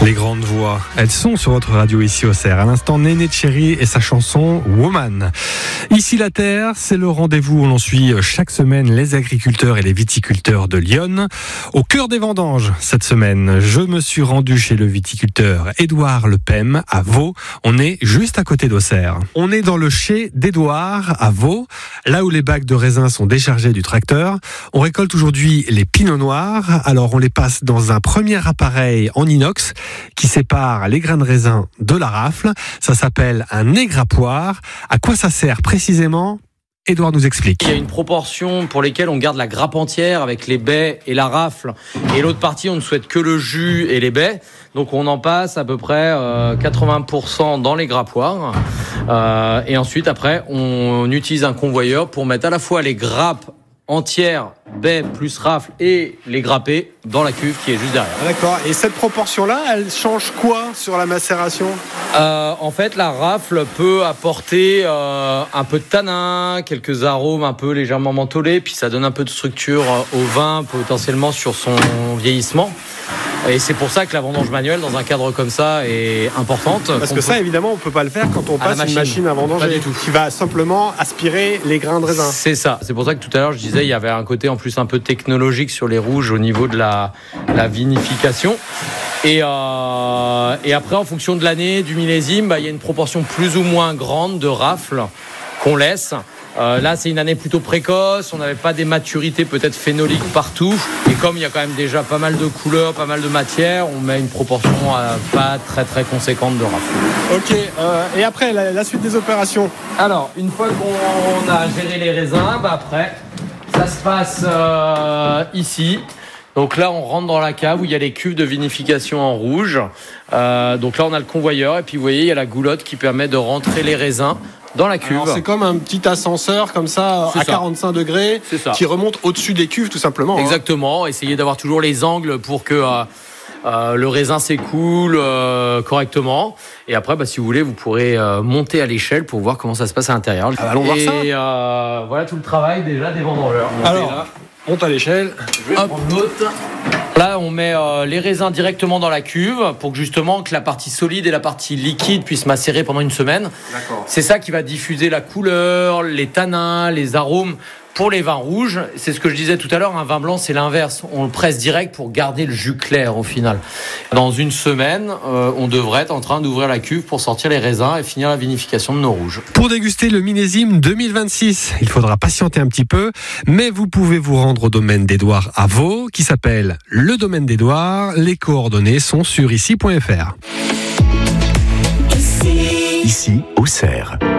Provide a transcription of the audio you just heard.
Les grandes voix, elles sont sur votre radio ici au Cerf. À l'instant, Néné Tchéri et sa chanson Woman. Ici la Terre, c'est le rendez-vous où l'on suit chaque semaine les agriculteurs et les viticulteurs de Lyon. Au cœur des vendanges, cette semaine, je me suis rendu chez le viticulteur Édouard Le Pem à Vaux. On est juste à côté d'Auxerre. On est dans le chai d'Édouard à Vaux, là où les bacs de raisins sont déchargés du tracteur. On récolte aujourd'hui les pinots noirs. Alors on les passe dans un premier appareil en inox qui sépare les grains de raisin de la rafle. Ça s'appelle un égrappoir. À quoi ça sert précisément ? Édouard nous explique. Il y a une proportion pour lesquelles on garde la grappe entière avec les baies et la rafle. Et l'autre partie, on ne souhaite que le jus et les baies. Donc on en passe à peu près 80% dans les grappoirs. Et ensuite, après, on utilise un convoyeur pour mettre à la fois les grappes entière, baies plus rafle et les grappés dans la cuve qui est juste derrière. D'accord. Et cette proportion-là, elle change quoi sur la macération ? En fait, la rafle peut apporter un peu de tanin, quelques arômes un peu légèrement mentholés, puis ça donne un peu de structure au vin, potentiellement sur son vieillissement. Et c'est pour ça que la vendange manuelle, dans un cadre comme ça, est importante. Parce que ça, évidemment, on ne peut pas le faire quand on passe une machine à vendanger. Pas du tout. Qui va simplement aspirer les grains de raisin. C'est ça. C'est pour ça que tout à l'heure, je disais, il y avait un côté en plus un peu technologique sur les rouges au niveau de la vinification. Et après, en fonction de l'année, du millésime, il y a une proportion plus ou moins grande de rafles qu'on laisse. Là, c'est une année plutôt précoce. On n'avait pas des maturités peut-être phénoliques partout. Et comme il y a quand même déjà pas mal de couleurs, pas mal de matière, on met une proportion pas très très conséquente de rafles. Ok. Et après, la suite des opérations ? Alors, une fois qu'on a géré les raisins, après, ça se passe ici. Donc là, on rentre dans la cave où il y a les cuves de vinification en rouge. Donc là, on a le convoyeur. Et puis, vous voyez, il y a la goulotte qui permet de rentrer les raisins dans la cuve. Alors, c'est comme un petit ascenseur comme ça, à 45 degrés, qui remonte au-dessus des cuves tout simplement. Exactement. Essayez d'avoir toujours les angles pour que le raisin s'écoule correctement. Et après, si vous voulez, vous pourrez monter à l'échelle pour voir comment ça se passe à l'intérieur. Allons voir ça. Et voilà tout le travail déjà des vendangeurs. Alors, monte à l'échelle. Je vais prendre l'autre. Là, on met les raisins directement dans la cuve pour que justement que la partie solide et la partie liquide puissent macérer pendant une semaine. D'accord. C'est ça qui va diffuser la couleur, les tanins, les arômes. Pour les vins rouges, c'est ce que je disais tout à l'heure, un vin blanc, c'est l'inverse. On le presse direct pour garder le jus clair au final. Dans une semaine, on devrait être en train d'ouvrir la cuve pour sortir les raisins et finir la vinification de nos rouges. Pour déguster le millésime 2026, il faudra patienter un petit peu, mais vous pouvez vous rendre au domaine d'Édouard à Vaux, qui s'appelle le domaine d'Édouard. Les coordonnées sont sur ici.fr. Ici, au Cerf.